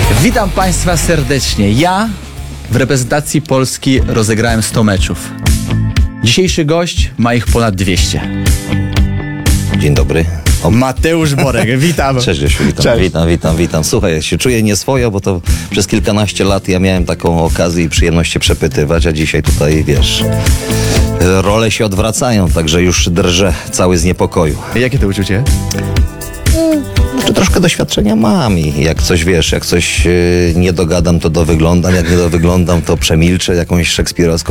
Witam Państwa serdecznie. Ja w reprezentacji Polski rozegrałem 100 meczów. Dzisiejszy gość ma ich ponad 200. Dzień dobry. Mateusz Borek, witam. Cześć Grzesiu, witam. Cześć. Witam. Słuchaj, ja się czuję nieswojo, bo to przez kilkanaście lat ja miałem taką okazję i przyjemność się przepytywać, a dzisiaj tutaj, wiesz, role się odwracają, także już drżę cały z niepokoju. Jakie to uczucie? Czy troszkę doświadczenia mam i jak coś, wiesz, jak coś nie dogadam, to dowyglądam, jak nie dowyglądam, to przemilczę jakąś szekspirowską